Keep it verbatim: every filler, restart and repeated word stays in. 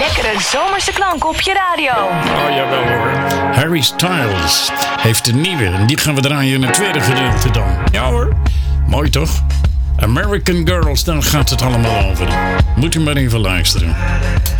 lekkere zomerse klank op je radio. Oh, jawel hoor. Harry Styles heeft een nieuwe. En die gaan we draaien in het tweede gedeelte dan. Ja hoor. Mooi toch? American Girls, daar gaat het allemaal over. Moet u maar even luisteren.